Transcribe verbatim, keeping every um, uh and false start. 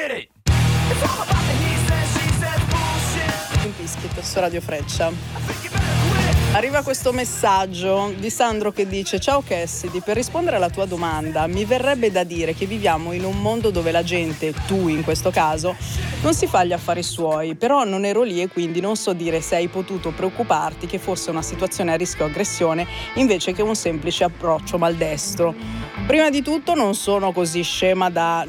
Un biscuit su Radio Freccia. Arriva questo messaggio di Sandro che dice: ciao Cassidy, per rispondere alla tua domanda mi verrebbe da dire che viviamo in un mondo dove la gente, tu in questo caso, non si fa gli affari suoi, però non ero lì e quindi non so dire se hai potuto preoccuparti che fosse una situazione a rischio aggressione invece che un semplice approccio maldestro. Prima di tutto non sono così scema da